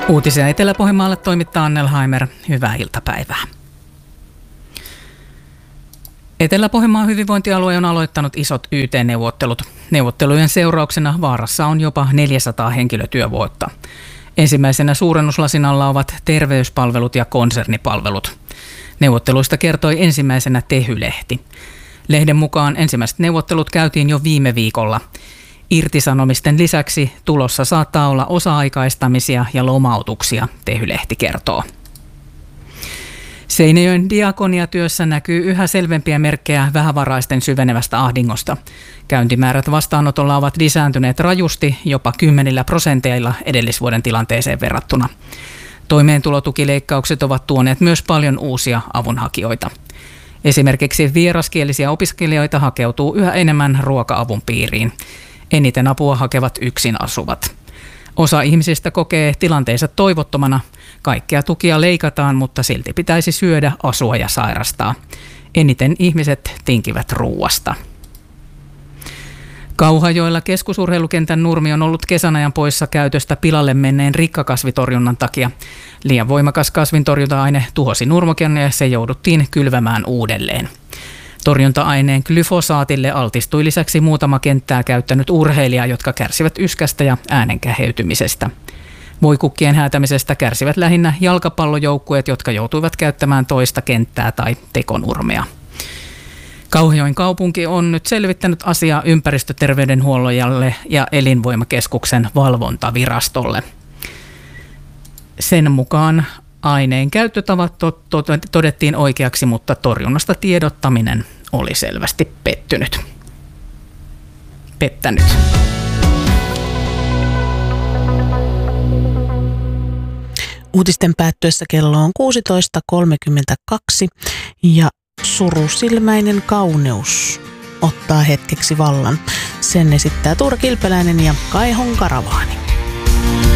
Uutisia Etelä-Pohjanmaalle toimittaa Annelheimer. Hyvää iltapäivää. Etelä-Pohjanmaan hyvinvointialue on aloittanut isot YT-neuvottelut. Neuvottelujen seurauksena vaarassa on jopa 400 henkilötyövuotta. Ensimmäisenä suurennuslasin alla ovat terveyspalvelut ja konsernipalvelut. Neuvotteluista kertoi ensimmäisenä Tehy-lehti. Lehden mukaan ensimmäiset neuvottelut käytiin jo viime viikolla. Irtisanomisten lisäksi tulossa saattaa olla osa-aikaistamisia ja lomautuksia, Tehy-lehti kertoo. Seinäjoen diakoniatyössä näkyy yhä selvempiä merkkejä vähävaraisten syvenevästä ahdingosta. Käyntimäärät vastaanotolla ovat lisääntyneet rajusti, jopa 10% edellisvuoden tilanteeseen verrattuna. Toimeentulotukileikkaukset ovat tuoneet myös paljon uusia avunhakijoita. Esimerkiksi vieraskielisiä opiskelijoita hakeutuu yhä enemmän ruoka-avun piiriin. Eniten apua hakevat yksin asuvat. Osa ihmisistä kokee tilanteensa toivottomana. Kaikkea tukia leikataan, mutta silti pitäisi syödä, asua ja sairastaa. Eniten ihmiset tinkivät ruuasta. Kauhajoella keskusurheilukentän nurmi on ollut kesän ajan poissa käytöstä pilalle menneen rikkakasvitorjunnan takia. Liian voimakas kasvintorjunta-aine tuhosi nurmoken ja se jouduttiin kylvämään uudelleen. Torjunta-aineen glyfosaatille altistui lisäksi muutama kenttää käyttänyt urheilija, jotka kärsivät yskästä ja äänen käheytymisestä. Voikukkien häätämisestä kärsivät lähinnä jalkapallojoukkueet, jotka joutuivat käyttämään toista kenttää tai tekonurmea. Kauhajoen kaupunki on nyt selvittänyt asiaa ympäristöterveydenhuollolle ja elinvoimakeskuksen valvontavirastolle. Sen mukaan aineen käyttötavat todettiin oikeaksi, mutta torjunnasta tiedottaminen oli selvästi pettänyt. Uutisten päättyessä kello on 16.32 ja surusilmäinen kauneus ottaa hetkeksi vallan. Sen esittää Tuura Kilpeläinen ja Kaihon Karavaani.